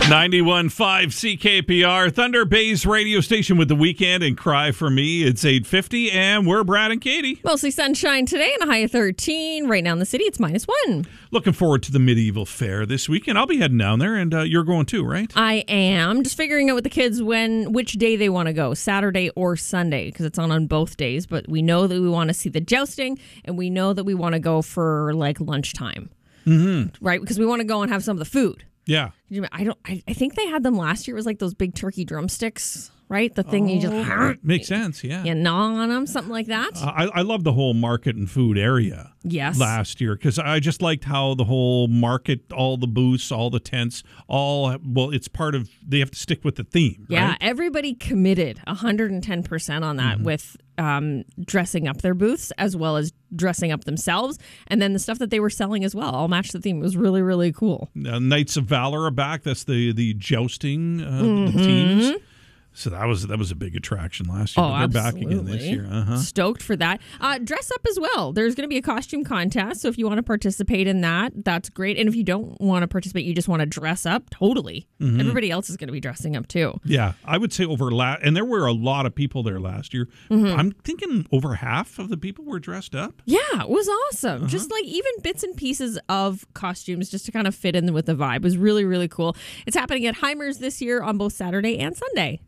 91.5 CKPR, Thunder Bay's radio station with The Weekend and Cry for Me. It's 8:50, and we're Brad and Katie. Mostly sunshine today and a high of 13. Right now in the city, it's -1. Looking forward to the medieval fair this weekend. I'll be heading down there, and you're going too, right? I am. Just figuring out with the kids which day they want to go, Saturday or Sunday, because it's on both days. But we know that we want to see the jousting, and we know that we want to go for like lunchtime, right? Because we want to go and have some of the food. Yeah. I think they had them last year. It was like those big turkey drumsticks, right? The thing you just makes sense. Yeah. You gnaw on them, something like that. I love the whole market and food area. Yes. Last year, because I just liked how the whole market, all the booths, all the tents, it's part of. They have to stick with the theme. Yeah. Right? Everybody committed 110% on that with dressing up their booths as well as dressing up themselves, and then the stuff that they were selling as well all matched the theme. It was really, really cool. Knights of Valor are back. That's the jousting the teams. So that was a big attraction last year. They're back again this year. Stoked for that. Dress up as well. There's going to be a costume contest, so if you want to participate in that, that's great. And if you don't want to participate, you just want to dress up, totally. Everybody else is going to be dressing up too. Yeah, I would say and there were a lot of people there last year. I'm thinking over half of the people were dressed up. Yeah, it was awesome. Just like even bits and pieces of costumes just to kind of fit in with the vibe. It was really, really cool. It's happening at Heimer's this year on both Saturday and Sunday.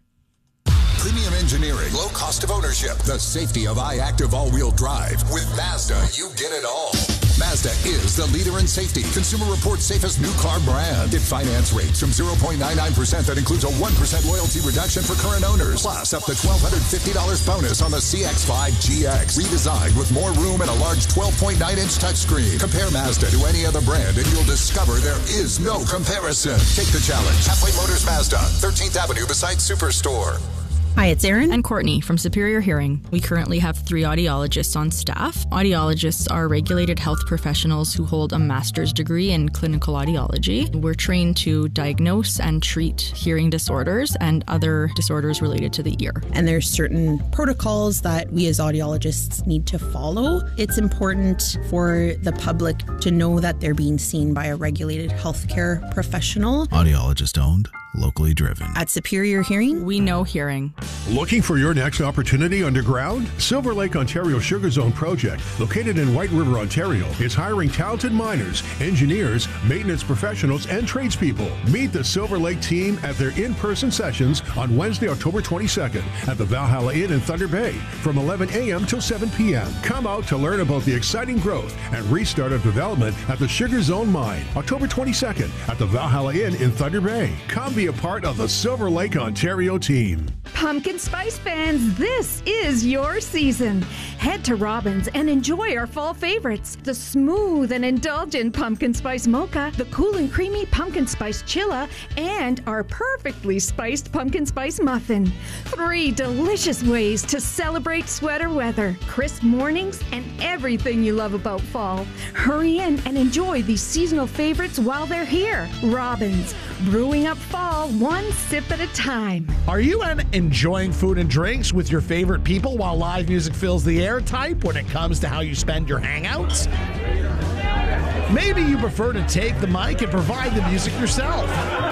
Premium engineering, low cost of ownership, the safety of iActive all-wheel drive. With Mazda, you get it all. Mazda is the leader in safety. Consumer Reports safest new car brand. Get finance rates from 0.99% that includes a 1% loyalty reduction for current owners. Plus, up to $1,250 bonus on the CX-5 GX. Redesigned with more room and a large 12.9-inch touchscreen. Compare Mazda to any other brand and you'll discover there is no comparison. Take the challenge. Halfway Motors Mazda, 13th Avenue beside Superstore. Hi, it's Erin and Courtney from Superior Hearing. We currently have 3 audiologists on staff. Audiologists are regulated health professionals who hold a master's degree in clinical audiology. We're trained to diagnose and treat hearing disorders and other disorders related to the ear. And there's certain protocols that we as audiologists need to follow. It's important for the public to know that they're being seen by a regulated healthcare professional. Audiologist owned, locally driven. At Superior Hearing, we know hearing. Looking for your next opportunity underground? Silver Lake Ontario Sugar Zone project, located in White River, Ontario, is hiring talented miners, engineers, maintenance professionals, and tradespeople. Meet the Silver Lake team at their in-person sessions on Wednesday, October 22nd at the Valhalla Inn in Thunder Bay from 11 a.m. till 7 p.m. Come out to learn about the exciting growth and restart of development at the Sugar Zone Mine, October 22nd at the Valhalla Inn in Thunder Bay. Come be a part of the Silver Lake Ontario team. Pumpkin Spice fans, this is your season. Head to Robbins and enjoy our fall favorites. The smooth and indulgent Pumpkin Spice Mocha, the cool and creamy Pumpkin Spice Chilla, and our perfectly spiced Pumpkin Spice Muffin. 3 delicious ways to celebrate sweater weather, crisp mornings, and everything you love about fall. Hurry in and enjoy these seasonal favorites while they're here. Robbins, brewing up fall one sip at a time. Are you an enjoying food and drinks with your favorite people while live music fills the air type when it comes to how you spend your hangouts? Maybe you prefer to take the mic and provide the music yourself.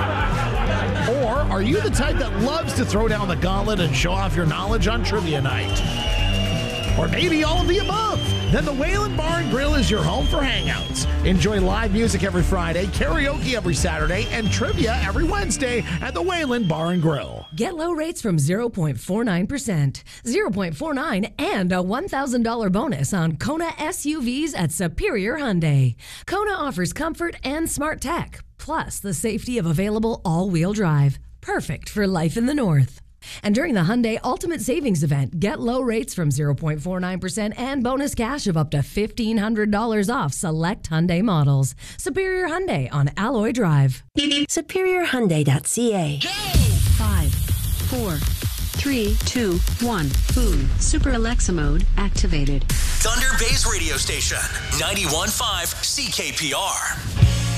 Or are you the type that loves to throw down the gauntlet and show off your knowledge on trivia night? Or maybe all of the above. Then the Wayland Bar and Grill is your home for hangouts. Enjoy live music every Friday, karaoke every Saturday, and trivia every Wednesday at the Wayland Bar and Grill. Get low rates from 0.49%, 0.49, and a $1,000 bonus on Kona SUVs at Superior Hyundai. Kona offers comfort and smart tech, plus the safety of available all-wheel drive. Perfect for life in the North. And during the Hyundai Ultimate Savings Event, get low rates from 0.49% and bonus cash of up to $1,500 off select Hyundai models. Superior Hyundai on Alloy Drive. SuperiorHyundai.ca. 5, 4, 3, 2, 1. Boom. Super Alexa mode activated. Thunder Bay's radio station, 91.5 CKPR.